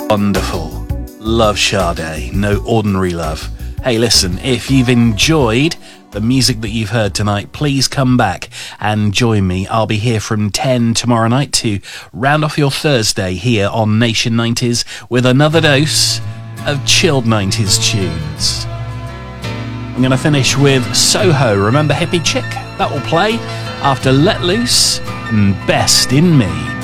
Wonderful. Love Sade. No ordinary love. Hey, listen, if you've enjoyed the music that you've heard tonight, please come back and join me. I'll be here from 10 tomorrow night to round off your Thursday here on Nation 90s with another dose of chilled 90s tunes. I'm going to finish with Soho, Remember Hippie Chick? That will play after Let Loose and Best in Me.